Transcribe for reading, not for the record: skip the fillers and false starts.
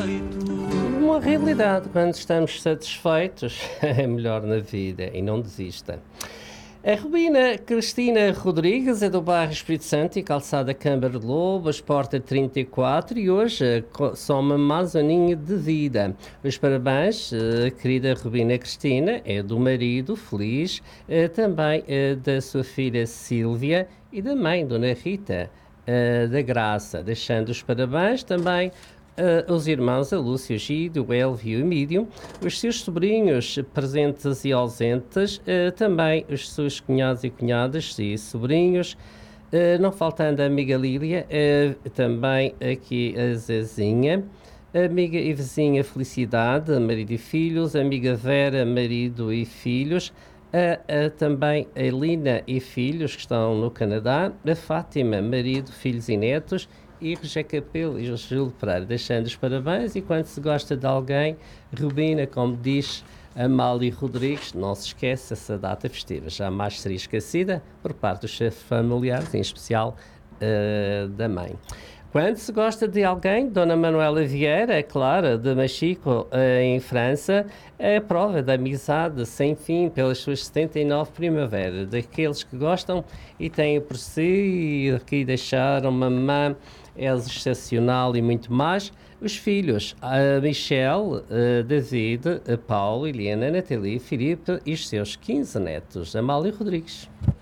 Uma realidade, quando estamos satisfeitos, é melhor na vida e não desista. A Rubina Cristina Rodrigues é do bairro Espírito Santo e calçada Câmara de Lobos, porta 34, e hoje soma mais um aninho de vida. Os parabéns, querida Rubina Cristina, é do marido feliz, também da sua filha Sílvia e da mãe, Dona Rita da Graça, deixando os parabéns também os irmãos a Lúcia, o Gídio, o Elvio e o Mídio, os seus sobrinhos presentes e ausentes, também os seus cunhados e cunhadas e sobrinhos, não faltando a amiga Lília, também aqui a Zezinha, amiga e vizinha Felicidade, marido e filhos, amiga Vera, marido e filhos, também a Elina e filhos que estão no Canadá, a Fátima, marido, filhos e netos, e Rogé Capelo e Júlio Pereira, deixando os parabéns. E quando se gosta de alguém, Rubina, como diz Amália Rodrigues, não se esquece essa data festiva, jamais seria esquecida por parte dos chefes familiares, em especial da mãe. Quando se gosta de alguém, Dona Manuela Vieira, é claro, de Machico, em França, é a prova da amizade sem fim pelas suas 79 primaveras, daqueles que gostam e têm por si, e aqui deixaram mamã, é excepcional e muito mais. Os filhos, a Michelle, David, Paulo, Helena, Nathalie, Filipe e os seus 15 netos. Amália Rodrigues.